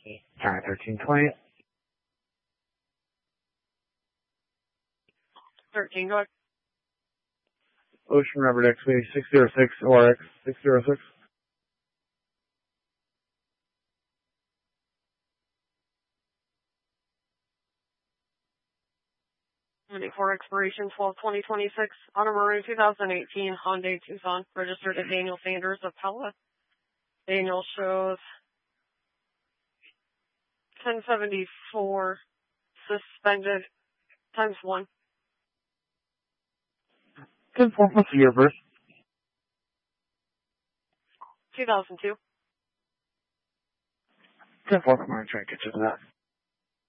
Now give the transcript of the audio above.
Alright, 1320. 13, go ahead. Ocean Robert XV 606 ORX 606. For expiration 12/20/26 on a maroon 2018 Hyundai Tucson, registered to Daniel Sanders of Pella. Daniel shows 1074 suspended times 1. 10-4, what's the year birth? 2002. 10-4, I'm going to try to get you to that.